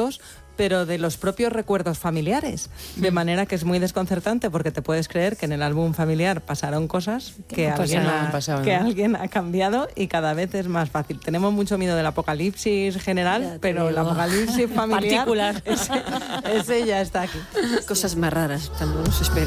fotos, pero de los propios recuerdos familiares. De manera que es muy desconcertante porque te puedes creer que en el álbum familiar pasaron cosas que alguien ha cambiado y cada vez es más fácil. Tenemos mucho miedo del apocalipsis general, pero el apocalipsis familiar, particular, ese ya está aquí. Cosas más raras, cuando no se espera.